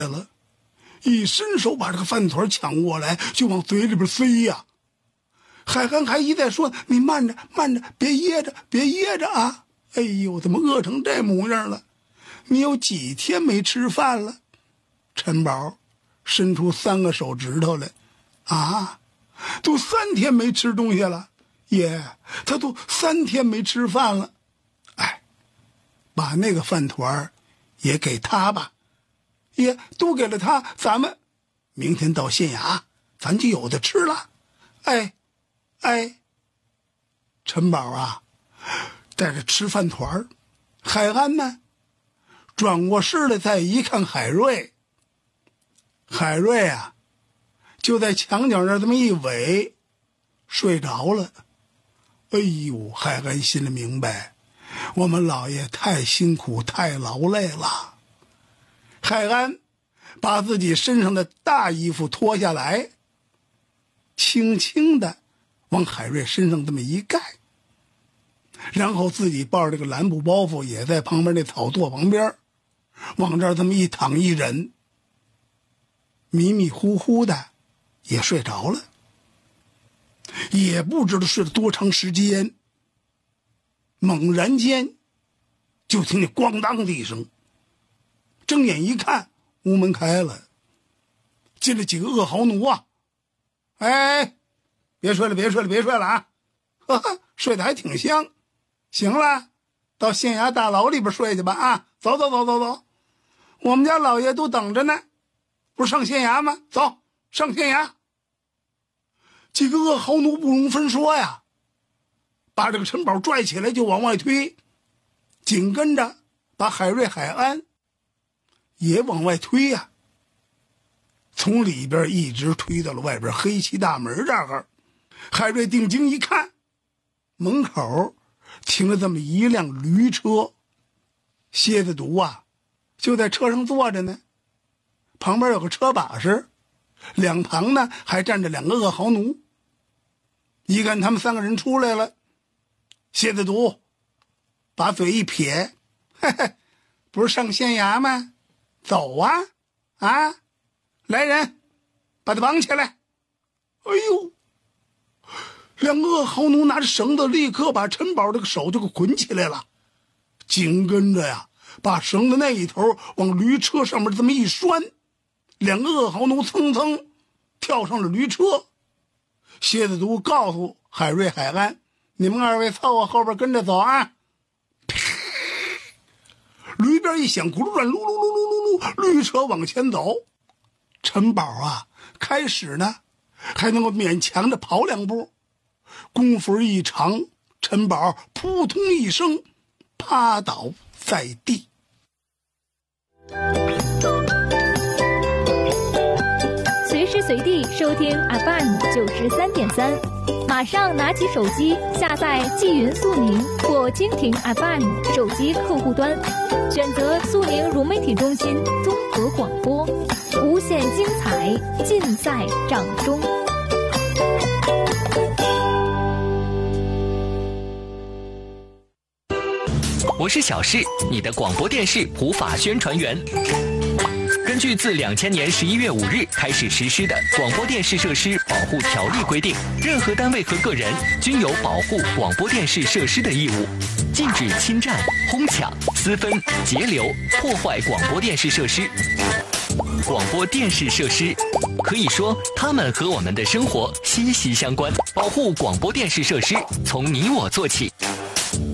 了，一伸手把这个饭团抢过来，就往嘴里边塞呀。海涵还一再说：“你慢着，慢着，别噎着，别噎着啊！”哎呦，怎么饿成这模样了？你有几天没吃饭了？陈宝伸出3个手指头来，啊，都3天没吃东西了。爷，他都3天没吃饭了。哎，把那个饭团也给他吧。爷，都给了他，咱们明天到县衙，咱就有的吃了。哎，陈宝啊，带着吃饭团，海安呢，转过身来再一看海瑞啊，就在墙角那儿这么一围，睡着了。哎呦，海安心里明白，我们老爷太辛苦太劳累了。海安把自己身上的大衣服脱下来，轻轻的往海瑞身上这么一盖，然后自己抱着这个蓝布包袱也在旁边那草垛旁边往这儿这么一躺一忍，迷迷糊糊的也睡着了，也不知道睡了多长时间。猛然间就听见咣当的一声，睁眼一看，屋门开了，进来几个恶豪奴啊！哎，别睡了啊！呵呵，睡得还挺香。行了，到县衙大牢里边睡去吧啊！走，我们家老爷都等着呢，不是上县衙吗？走，上县衙。几个恶豪奴不容分说呀，把这个陈宝拽起来就往外推，紧跟着把海瑞、海安也往外推呀，从里边一直推到了外边黑漆大门这儿。海瑞定睛一看，门口停了这么一辆驴车，蝎子毒啊就在车上坐着呢，旁边有个车把式，两旁呢还站着2个恶豪奴。一看他们3个人出来了，蝎子毒把嘴一撇，嘿嘿，不是上县衙吗？走啊！啊，来人，把他绑起来！哎呦，2个恶豪奴拿着绳子，立刻把陈宝这个手就给捆起来了，紧跟着呀，把绳子那一头往驴车上面这么一拴，2个恶豪奴蹭蹭跳上了驴车。蝎子毒告诉海瑞、海安，你们2位凑我后边跟着走啊！驴边一响，轱辘转，噜噜噜噜噜噜，驴车往前走。陈宝啊，开始呢还能够勉强的跑2步，功夫一长，陈宝扑通一声趴倒在地。 随时随地收听 FM93.3，马上拿起手机下载纪云速宁或蜻蜓 FM 手机客户端，选择速宁融媒体中心综合广播，无限精彩尽在掌中。 我是小事，你的广播电视普法宣传员。根据自2000年11月5日开始实施的《广播电视设施保护条例》规定，任何单位和个人均有保护广播电视设施的义务，禁止侵占、哄抢、私分、截留、破坏广播电视设施。广播电视设施，可以说它们和我们的生活息息相关。保护广播电视设施，从你我做起。